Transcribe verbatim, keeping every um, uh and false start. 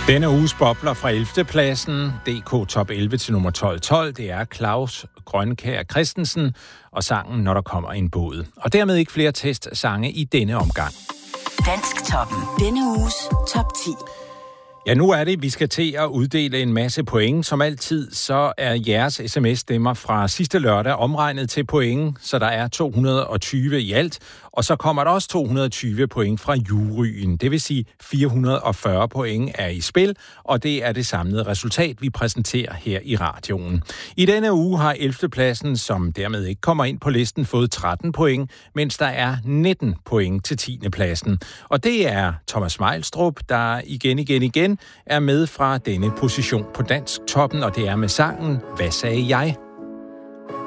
Denne uges bobler fra ellevte pladsen, D K Top elleve til nummer tolv tolv, det er Claus Grønkjær Christensen og sangen Når der kommer en båd. Og dermed ikke flere testsange i denne omgang. Dansktoppen. Denne uges top ti. Ja, nu er det, vi skal til at uddele en masse point. Som altid, så er jeres sms-stemmer fra sidste lørdag omregnet til point, så der er to hundrede og tyve i alt. Og så kommer der også to hundrede og tyve point fra juryen. Det vil sige fire hundrede og fyrre point er i spil, og det er det samlede resultat, vi præsenterer her i radioen. I denne uge har ellevte pladsen, som dermed ikke kommer ind på listen, fået tretten point, mens der er nitten point til tiende pladsen. Og det er Thomas Meilstrup, der igen, igen, igen er med fra denne position på Dansktoppen, og det er med sangen Hvad sagde jeg?